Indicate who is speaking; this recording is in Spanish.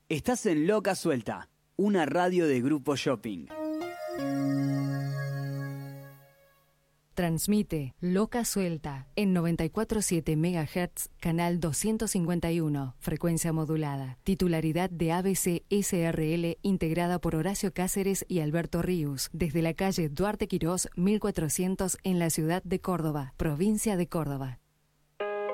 Speaker 1: Estás en Loca Suelta, una radio de Grupo Shopping.
Speaker 2: Transmite Loca Suelta en 94.7 MHz, canal 251, frecuencia modulada. Titularidad de ABC SRL, integrada por Horacio Cáceres y Alberto Ríos, desde la calle Duarte Quirós, 1400, en la ciudad de Córdoba, provincia de Córdoba.